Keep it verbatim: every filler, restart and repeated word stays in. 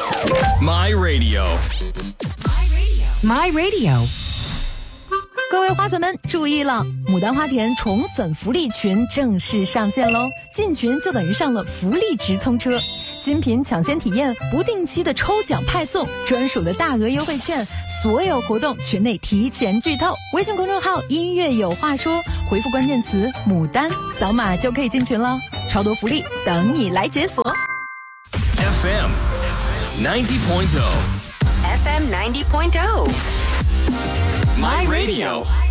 My Radio My Radio。 各位花粉们注意了，牡丹花田宠粉福利群正式上线喽！进群就等于上了福利直通车，新品抢先体验，不定期的抽奖派送，专属的大额优惠券，所有活动群内提前剧透。微信公众号音乐有话说，回复关键词牡丹，扫码就可以进群了，超多福利等你来解锁。 F M ninety point oh F M ninety point oh My Radio